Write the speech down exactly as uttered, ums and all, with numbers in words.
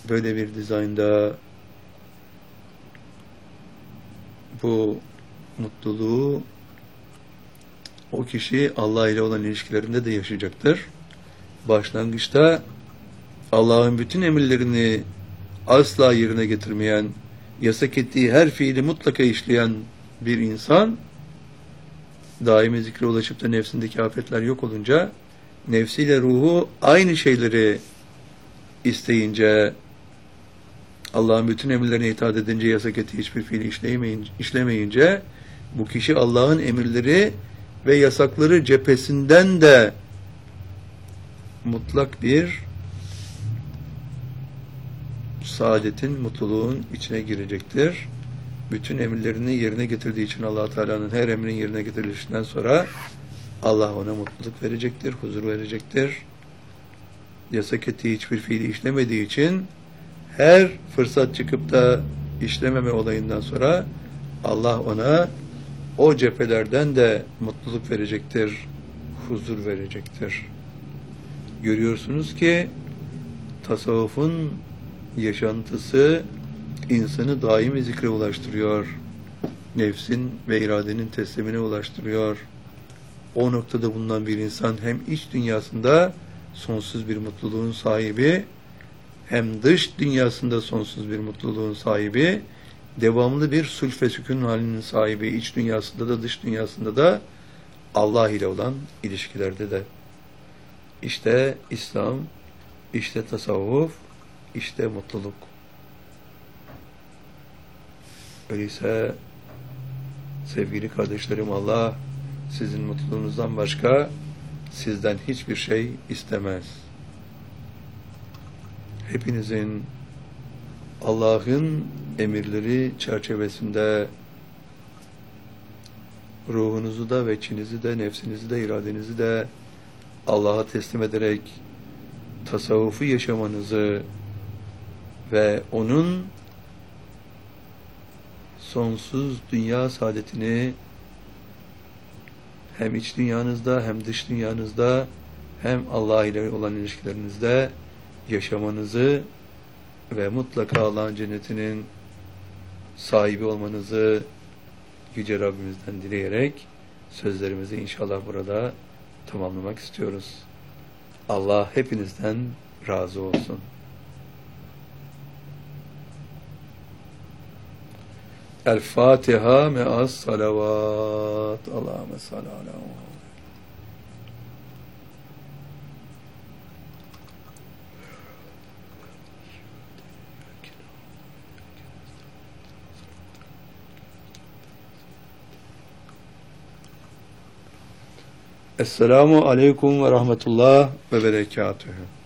böyle bir dizaynda bu mutluluğu o kişi Allah ile olan ilişkilerinde de yaşayacaktır. Başlangıçta Allah'ın bütün emirlerini asla yerine getirmeyen, yasak ettiği her fiili mutlaka işleyen bir insan, daimi zikre ulaşıp da nefsindeki afetler yok olunca, nefsiyle ruhu aynı şeyleri isteyince, Allah'ın bütün emirlerine itaat edince, yasak ettiği hiçbir fiili işlemeyince, işlemeyince, bu kişi Allah'ın emirleri ve yasakları cephesinden de mutlak bir saadetin, mutluluğun içine girecektir. Bütün emirlerini yerine getirdiği için Allah Teala'nın her emrinin yerine getirilişinden sonra Allah ona mutluluk verecektir, huzur verecektir. Yasak ettiği hiçbir fiili işlemediği için her fırsat çıkıp da işlememe olayından sonra Allah ona o cephelerden de mutluluk verecektir, huzur verecektir. Görüyorsunuz ki tasavvufun yaşantısı insanı daimi zikre ulaştırıyor. Nefsin ve iradenin teslimine ulaştırıyor. O noktada bulunan bir insan hem iç dünyasında sonsuz bir mutluluğun sahibi, hem dış dünyasında sonsuz bir mutluluğun sahibi, devamlı bir sulh ve sükun halinin sahibi, iç dünyasında da dış dünyasında da Allah ile olan ilişkilerde de. İşte İslam, işte tasavvuf, işte mutluluk. Öyleyse sevgili kardeşlerim, Allah sizin mutluluğunuzdan başka sizden hiçbir şey istemez. Hepinizin Allah'ın emirleri çerçevesinde ruhunuzu da ve içinizi de, nefsinizi de, iradenizi de Allah'a teslim ederek tasavvufu yaşamanızı ve onun sonsuz dünya saadetini hem iç dünyanızda hem dış dünyanızda hem Allah ile olan ilişkilerinizde yaşamanızı ve mutlaka Allah'ın cennetinin sahibi olmanızı Yüce Rabbimizden dileyerek sözlerimizi inşallah burada tamamlamak istiyoruz. Allah hepinizden razı olsun. El-Fatiha me'as salavat. Allahümme salli ala Muhammed. Esselamu aleyküm ve rahmetullah ve berekatühü.